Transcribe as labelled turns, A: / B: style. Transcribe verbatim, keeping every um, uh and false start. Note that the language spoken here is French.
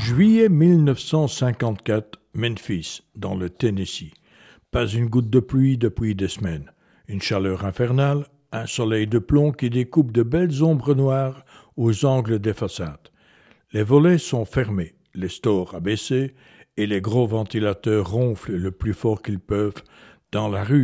A: Juillet mille neuf cent cinquante-quatre, Memphis, dans le Tennessee. Pas une goutte de pluie depuis des semaines. Une chaleur infernale, un soleil de plomb qui découpe de belles ombres noires aux angles des façades. Les volets sont fermés, les stores abaissés et les gros ventilateurs ronflent le plus fort qu'ils peuvent dans la rue